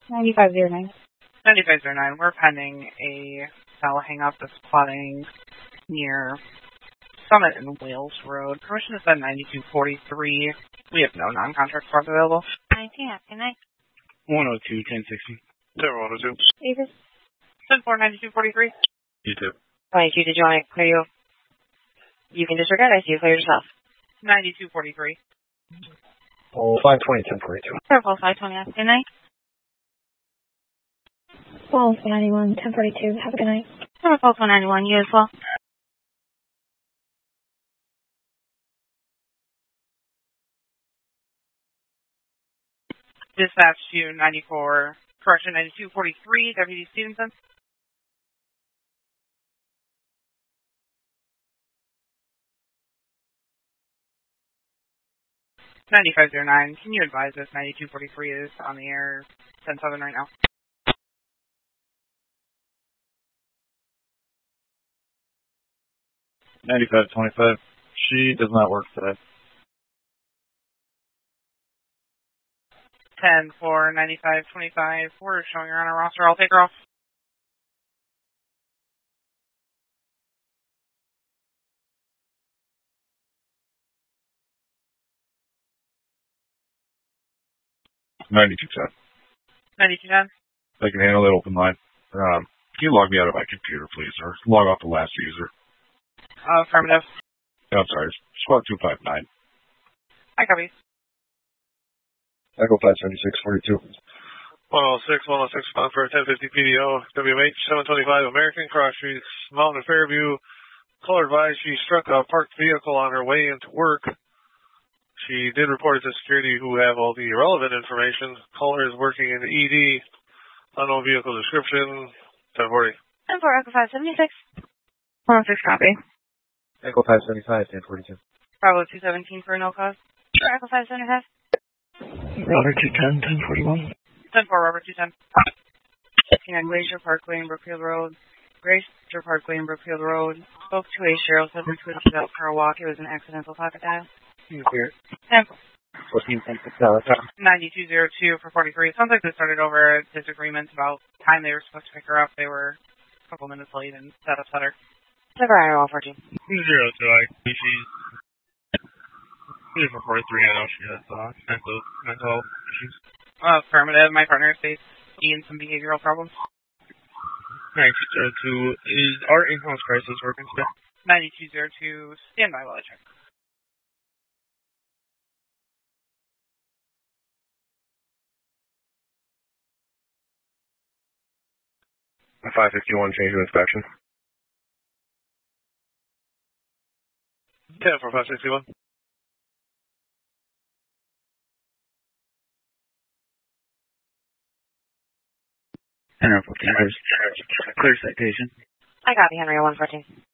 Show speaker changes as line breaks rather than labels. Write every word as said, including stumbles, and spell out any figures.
ninety-five zero nine.
ninety-five zero nine, we're pending a cell hang-up that's plotting near Summit and Wales Road. Permission to send ninety-two forty-three. We have no non-contract parts available.
nineteen, good night.
one oh two, ten sixty.
Seven one oh two.
Davis.
ten four, ninety-two forty-three.
You too.
twenty-two, did you want to clear you? You can disregard, I see you clear yourself.
ninety-two forty-three.
Oh, five twenty, ten forty-two.
Purple, five twenty, have a good night.
twelve ninety-one, ten forty-two, have a good night.
Purple, one ninety-one, you as well.
Dispatch to ninety-four, correction, ninety-two forty-three, Deputy Stevenson. ninety-five zero nine, can you advise us ninety-two forty-three is on the air ten seven right now?
ninety-five twenty-five. She does not work today.
ten four, ninety-five twenty-five, we're showing her on our roster. I'll take her off.
ninety-two ten.
ninety-two ten.
I can handle that open line. Um, can you log me out of my computer, please, or log off the last user?
Uh, affirmative.
I'm sorry, Squad two five nine.
I copy.
Echo five seventy-six forty-two.
one oh six, one oh six, bound for ten fifty P D O, W M H seven twenty-five American Cross Streets, Mountain Fairview. Caller advised she struck a parked vehicle on her way into work. She did report it to security, who have all the relevant information. Caller is working in the E D. Unknown vehicle description. ten forty.
ten four, Echo five seventy-six. one oh six, copy.
Echo five seventy-five, ten forty-two.
Bravo two seventeen for no cause.
Echo five seventy-five.
Robert two ten, ten forty-one.
ten four, Robert two ten. And Glacier Parkway and Brookfield Road. Glacier Parkway and Brookfield Road. Spoke to a sheriff, said this was out for a walk. It was an accidental pocket dial.
Here.
ten
fourteen, ten six, Dallas.
ninety-two zero two for forty-three. It sounds like they started over a disagreement about time they were supposed to pick her up. They were a couple minutes late and set upset her.
Never I all fourteen.
Zero to I. She's she's for forty-three. I know she has uh, mental mental health issues.
Uh, affirmative. My partner states in some behavioral problems.
ninety-two zero two is our in-house crisis working today.
ninety-two zero two. Stand by while I check.
five fifty-one, change to inspection.
ten for five sixty-one.
Henry fourteen, clear citation.
I copy, Henry one fourteen.